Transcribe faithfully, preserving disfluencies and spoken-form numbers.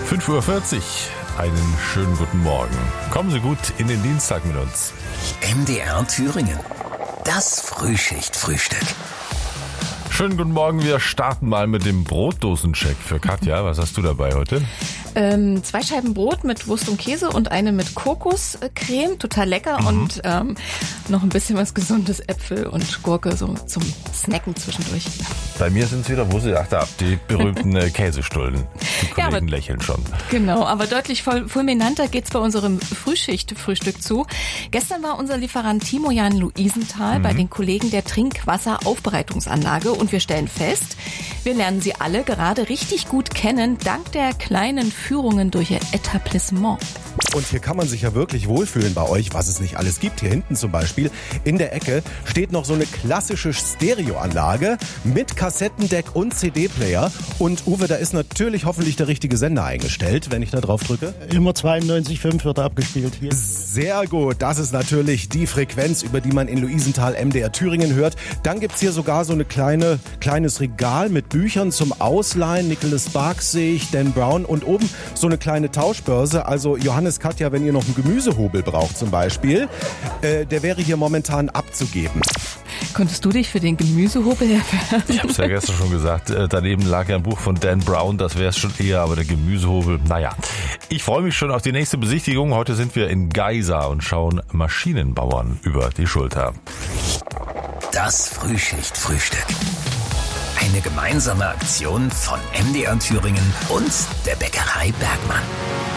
fünf Uhr vierzig, einen schönen guten Morgen. Kommen Sie gut in den Dienstag mit uns. M D R Thüringen, das Frühschicht-Frühstück. Schönen guten Morgen, wir starten mal mit dem Brotdosencheck für Katja. Was hast du dabei heute? Ähm, zwei Scheiben Brot mit Wurst und Käse und eine mit Kokoscreme, total lecker. Mhm. Und ähm, noch ein bisschen was Gesundes, Äpfel und Gurke so zum Snacken zwischendurch. Bei mir sind es wieder, wo sie, ach da, die berühmten äh, Käsestullen. Die Kollegen ja, aber, lächeln schon. Genau, aber deutlich voll, fulminanter geht's bei unserem Frühschicht-Frühstück zu. Gestern war unser Lieferant Timo Jan Luisenthal mhm. bei den Kollegen der Trinkwasseraufbereitungsanlage und wir stellen fest, wir lernen sie alle gerade richtig gut kennen, dank der kleinen Führungen durch ihr Etablissement. Und hier kann man sich ja wirklich wohlfühlen bei euch, was es nicht alles gibt. Hier hinten zum Beispiel in der Ecke steht noch so eine klassische Stereoanlage mit Kassettendeck und C D-Player. Und Uwe, da ist natürlich hoffentlich der richtige Sender eingestellt, wenn ich da drauf drücke. Immer zweiundneunzig Komma fünf wird abgespielt hier. Sehr gut, das ist natürlich die Frequenz, über die man in Luisenthal M D R Thüringen hört. Dann gibt's hier sogar so eine kleine kleines Regal mit Büchern zum Ausleihen. Nicholas Sparks sehe ich, Dan Brown und oben so eine kleine Tauschbörse. Also Johannes, Katja, wenn ihr noch einen Gemüsehobel braucht zum Beispiel, äh, der wäre hier momentan abzugeben. Konntest du dich für den Gemüsehobel erwerben? Ich habe es ja gestern schon gesagt, äh, daneben lag ja ein Buch von Dan Brown, das wäre es schon eher, aber der Gemüsehobel, naja. Ich freue mich schon auf die nächste Besichtigung. Heute sind wir in Geisa und schauen Maschinenbauern über die Schulter. Das Frühschicht-Frühstück. Eine gemeinsame Aktion von M D R Thüringen und der Bäckerei Bergmann.